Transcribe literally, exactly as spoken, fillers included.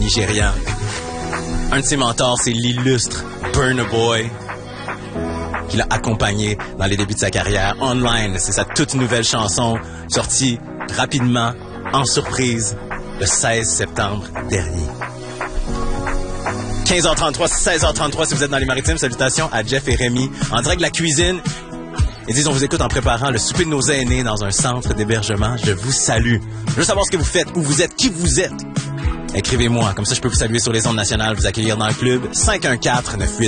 nigérian. Un de ses mentors, c'est l'illustre Burna Boy, qui l'a accompagné dans les débuts de sa carrière. Online, c'est sa toute nouvelle chanson, sortie rapidement, en surprise, le seize septembre dernier. quinze heures trente-trois, seize heures trente-trois, si vous êtes dans les Maritimes, salutations à Jeff et Rémi, en direct de la cuisine. Ils disent, on vous écoute en préparant le souper de nos aînés dans un centre d'hébergement. Je vous salue. Je veux savoir ce que vous faites, où vous êtes, qui vous êtes. Écrivez-moi, comme ça je peux vous saluer sur les ondes nationales, vous accueillir dans le club. cinq un quatre neuf huit